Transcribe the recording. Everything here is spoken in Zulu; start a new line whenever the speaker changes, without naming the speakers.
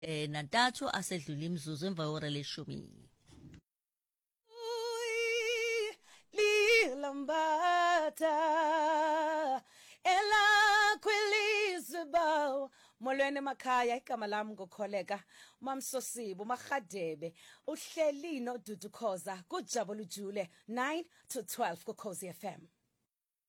nantathu asedlula imzuzu emva kwehora leshumi.
Lambata ela kwelizwe molweni emakhaya igama lami ngokholeka mamsosibo magadebe uhleli no Dudu Khoza kujabula ujule 9 to 12 ku Khosi FM.